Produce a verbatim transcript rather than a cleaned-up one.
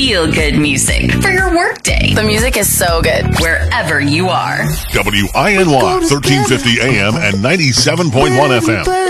feel-good music for your workday. The music is so good. Wherever you are. W I N Y, thirteen fifty A M and ninety-seven point one F M.